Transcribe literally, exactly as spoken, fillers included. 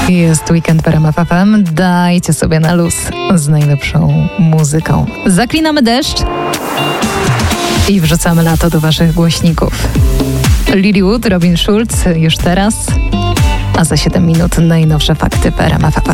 Jest weekend w R M F F M. Dajcie sobie na luz z najlepszą muzyką. Zaklinamy deszcz i wrzucamy lato do waszych głośników. Lilywood, Robin Schulz już teraz, a za siedem minut najnowsze fakty w R M F F M.